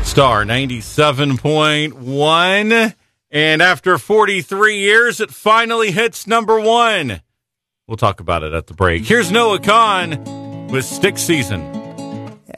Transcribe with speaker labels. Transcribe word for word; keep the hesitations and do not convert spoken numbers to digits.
Speaker 1: Star ninety-seven point one. And after forty-three years, it finally hits number one. We'll talk about it at the break. Here's Noah Kahan with Stick Season.